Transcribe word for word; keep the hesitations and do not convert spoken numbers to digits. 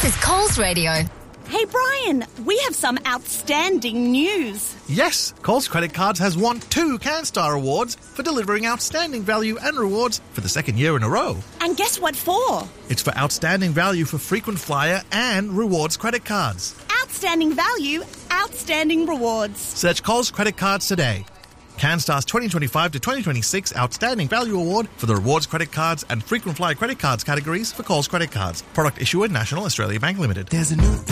is Coles Radio. Hey, Brian, we have some outstanding news. Yes, Coles Credit Cards has won two CanStar Awards for delivering outstanding value and rewards for the second year in a row. And guess what for? It's for outstanding value for frequent flyer and rewards credit cards. Outstanding value, outstanding rewards. Search Coles Credit Cards today. CanStar's twenty twenty-five to twenty twenty-six Outstanding Value Award for the rewards credit cards and frequent flyer credit cards categories for Coles Credit Cards. Product issuer National Australia Bank Limited. There's a new